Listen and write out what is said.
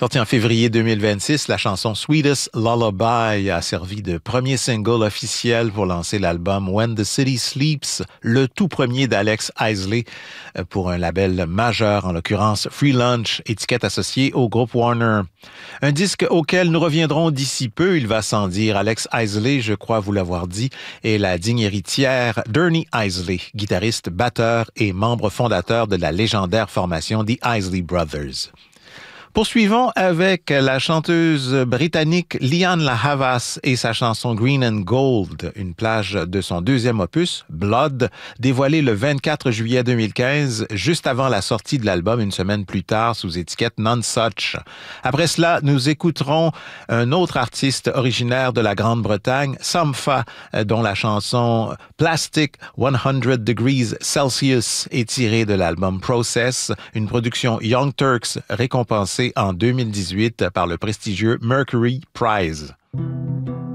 Sortie en février 2026, la chanson Sweetest Lullaby a servi de premier single officiel pour lancer l'album When the City Sleeps, le tout premier d'Alex Isley pour un label majeur, en l'occurrence Free Lunch, étiquette associée au groupe Warner. Un disque auquel nous reviendrons d'ici peu, il va sans dire. Alex Isley, je crois vous l'avoir dit, est la digne héritière d'Ernie Isley, guitariste, batteur et membre fondateur de la légendaire formation The Isley Brothers. Poursuivons avec la chanteuse britannique Lianne La Havas et sa chanson Green and Gold, une plage de son deuxième opus, Blood, dévoilé le 24 juillet 2015, juste avant la sortie de l'album une semaine plus tard sous étiquette Nonesuch. Après cela, nous écouterons un autre artiste originaire de la Grande-Bretagne, Sampha, dont la chanson Plastic 100 Degrees Celsius est tirée de l'album Process, une production Young Turks récompensée en 2018 par le prestigieux Mercury Prize.